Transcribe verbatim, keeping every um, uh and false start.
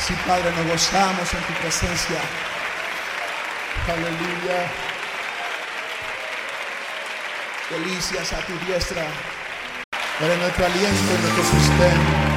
Sí, Padre, nos gozamos en tu presencia. Aleluya. Delicias a tu diestra. Eres nuestro aliento y nuestro sustento.